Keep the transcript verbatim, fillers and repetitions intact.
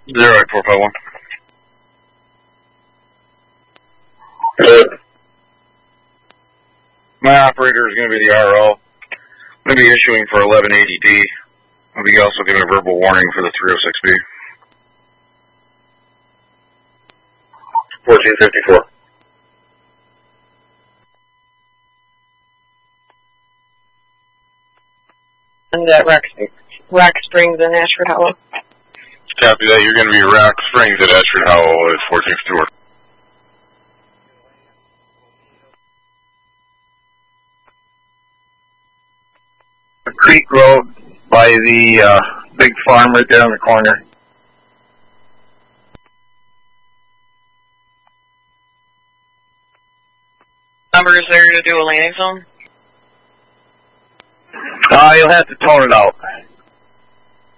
Zero eight four five one. Good. My operator is going to be the R L. I'm going to be issuing for eleven eighty D. I'll be also giving a verbal warning for the three oh six B. fourteen fifty-four. And at Rock, Rock Springs and Ashford Hollow. Copy that. You're going to be Rock Springs at Ashford Hollow at fourteen fifty-four. Creek Road by the uh, big farm right there on the corner. Number is there to do a landing zone? Uh, you'll have to tone it out.